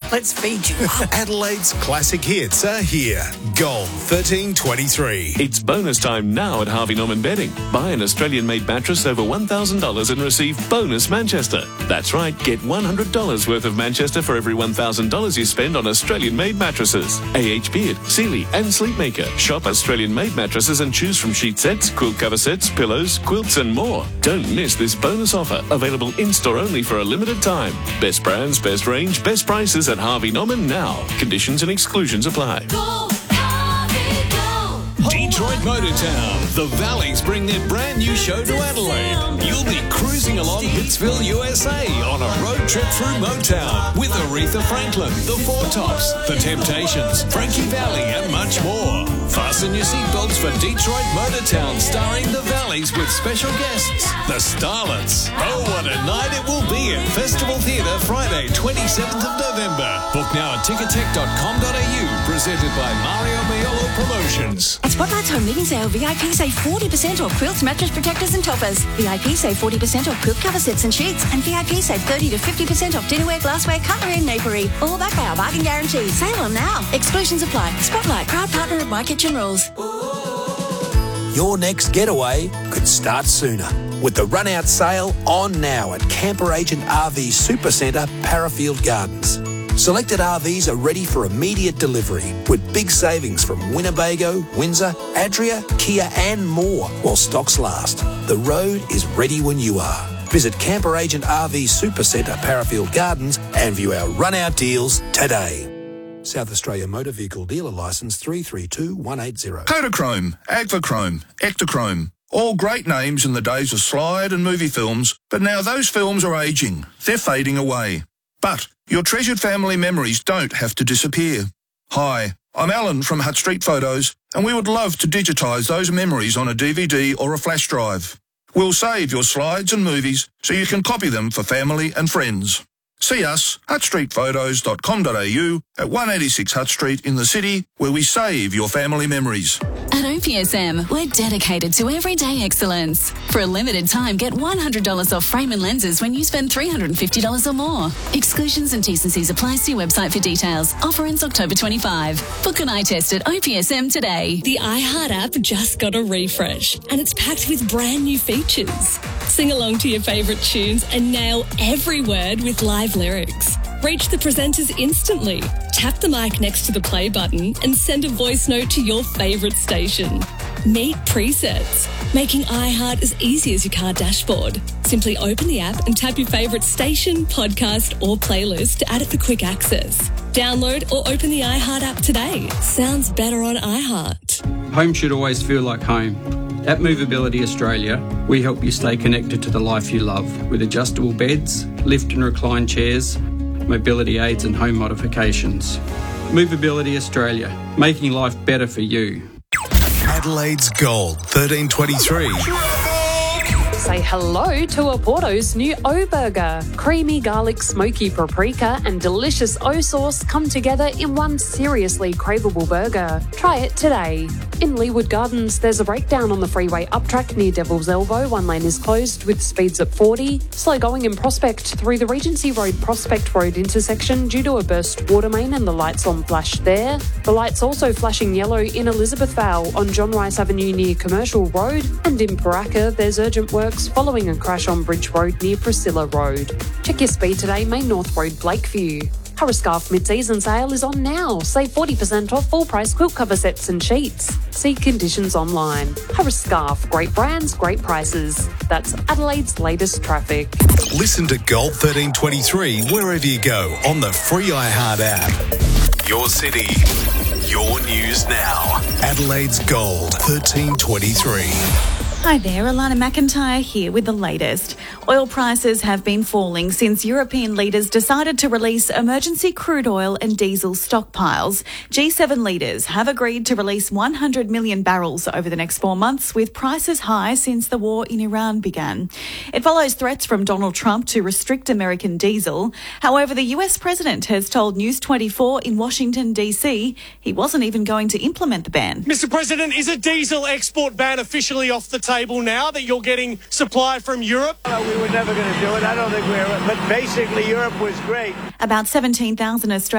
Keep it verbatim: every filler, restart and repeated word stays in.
Let's feed you up. Adelaide's classic hits are here. Gold thirteen twenty-three. It's bonus time now at Harvey Norman Bedding. Buy an Australian-made mattress over one thousand dollars and receive bonus Manchester. That's right, get one hundred dollars worth of Manchester for every one thousand dollars you spend on Australian-made mattresses. A H Beard, Sealy and Sleepmaker. Shop Australian-made mattresses and choose from sheet sets, quilt cover sets, pillows, quilts and more. Don't miss this bonus offer. Available in-store only for a limited time. Best brands, best range, best prices at Harvey Norman now. Conditions and exclusions apply. Go, Harvey, go. Detroit Motortown. The Valleys bring their brand new show to Adelaide. You'll be cruising along Hitsville, U S A on a road trip through Motown with Aretha Franklin, The Four Tops, The Temptations, Frankie Valli and much more. Fasten your seatbelts for Detroit Motortown starring The Valleys with special guests, The Starlets. Oh, what a night it will be at Festival Theatre Friday, twenty-seventh of November. Book now at ticketek dot com dot a u, presented by Mario Maiolo Promotions. At Spotlight's Home Living Sale, V I P save forty percent off quilts, mattress protectors and toppers. V I P save forty percent off quilt cover sets and sheets. And V I P save thirty to fifty percent off dinnerware, glassware, cutlery and napery. All backed by our bargain guarantee. Sale on now. Exclusions apply. Spotlight, proud partner of My Kitchen Rules. Your next getaway could start sooner with the run-out sale on now at Camper Agent R V Supercentre, Parafield Gardens. Selected R Vs are ready for immediate delivery with big savings from Winnebago, Windsor, Adria, Kia and more while stocks last. The road is ready when you are. Visit Camper Agent R V Supercentre, Parafield Gardens and view our run-out deals today. South Australia Motor Vehicle Dealer Licence three three two one eight zero. Kodachrome, Agvachrome, Ektachrome. All great names in the days of slide and movie films, but now those films are ageing. They're fading away. But your treasured family memories don't have to disappear. Hi, I'm Alan from Hutt Street Photos, and we would love to digitise those memories on a D V D or a flash drive. We'll save your slides and movies so you can copy them for family and friends. See us, hutt street photos dot com dot a u at one eighty-six Hutt Street in the city, where we save your family memories. At O P S M, we're dedicated to everyday excellence. For a limited time, get one hundred dollars off frame and lenses when you spend three hundred fifty dollars or more. Exclusions and T's and C's apply. See website for details. Offer ends October twenty-fifth. Book an eye test at O P S M today. The iHeart app just got a refresh, and it's packed with brand new features. Sing along to your favourite tunes and nail every word with live lyrics. Reach the presenters instantly. Tap the mic next to the play button and send a voice note to your favourite station. Meet presets, making iHeart as easy as your car dashboard. Simply open the app and tap your favourite station, podcast or playlist to add it for quick access. Download or open the iHeart app today. Sounds better on iHeart. Home should always feel like home. At Movability Australia, we help you stay connected to the life you love with adjustable beds, lift and recline chairs, mobility aids and home modifications. Movability Australia, making life better for you. Adelaide's Gold thirteen twenty-three. Say hello to Oporto's new O-Burger. Creamy garlic smoky paprika and delicious O-sauce come together in one seriously craveable burger. Try it today. In Leewood Gardens, there's a breakdown on the freeway uptrack near Devil's Elbow. One lane is closed with speeds at forty. Slow going in Prospect through the Regency Road Prospect Road intersection due to a burst water main and the lights on flash there. The lights also flashing yellow in Elizabeth Vale on John Rice Avenue near Commercial Road. And in Paraka, there's urgent works following a crash on Bridge Road near Priscilla Road. Check your speed today, Main North Road, Blakeview. Harriscarf mid-season sale is on now. Save forty percent off full-price quilt cover sets and sheets. See conditions online. Harriscarf, great brands, great prices. That's Adelaide's latest traffic. Listen to Gold thirteen twenty-three wherever you go on the free iHeart app. Your city, your news now. Adelaide's Gold thirteen twenty-three. Hi there, Alana McIntyre here with the latest. Oil prices have been falling since European leaders decided to release emergency crude oil and diesel stockpiles. G seven leaders have agreed to release one hundred million barrels over the next four months, with prices high since the war in Iran began. It follows threats from Donald Trump to restrict American diesel. However, the U S president has told News twenty-four in Washington, D C he wasn't even going to implement the ban. Mister President, is a diesel export ban officially off the table now that you're getting supply from Europe? Uh, we were never going to do it. I don't think we were. But basically, Europe was great. About seventeen thousand Australians